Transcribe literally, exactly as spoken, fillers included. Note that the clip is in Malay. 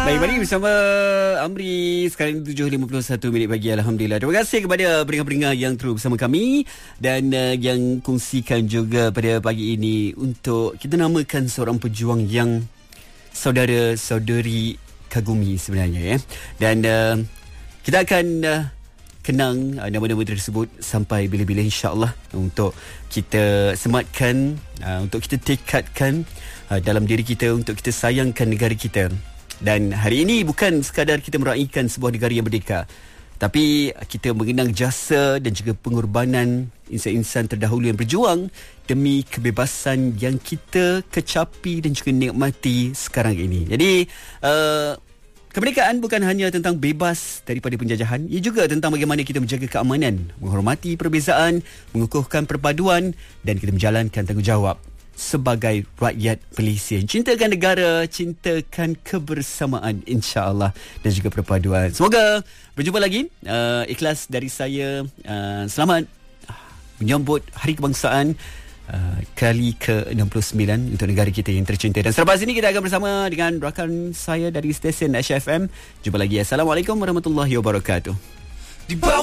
Baik, balik bersama Amri. Sekarang tujuh lima puluh satu minit pagi. Alhamdulillah. Terima kasih kepada pendengar-pendengar yang terus bersama kami dan uh, yang kongsikan juga pada pagi ini untuk kita namakan seorang pejuang yang saudara-saudari kagumi sebenarnya, ya. Dan uh, kita akan uh, kenang uh, nama-nama tersebut sampai bila-bila, insya-Allah, untuk kita sematkan, uh, untuk kita tekadkan uh, dalam diri kita untuk kita sayangkan negara kita. Dan hari ini bukan sekadar kita meraihkan sebuah negara yang merdeka, tapi kita mengenang jasa dan juga pengorbanan insan-insan terdahulu yang berjuang demi kebebasan yang kita kecapi dan juga nikmati sekarang ini. Jadi uh, kemerdekaan bukan hanya tentang bebas daripada penjajahan, ia juga tentang bagaimana kita menjaga keamanan, menghormati perbezaan, mengukuhkan perpaduan dan kita menjalankan tanggungjawab sebagai rakyat Malaysia. Cintakan negara, cintakan kebersamaan, insya-Allah, dan juga perpaduan. Semoga berjumpa lagi. Uh, ikhlas dari saya. Uh, selamat menyambut Hari Kebangsaan uh, kali ke enam puluh sembilan untuk negara kita yang tercinta. Dan selepas ini kita akan bersama dengan rakan saya dari stesen Aisyah F M. Jumpa lagi. Assalamualaikum warahmatullahi wabarakatuh.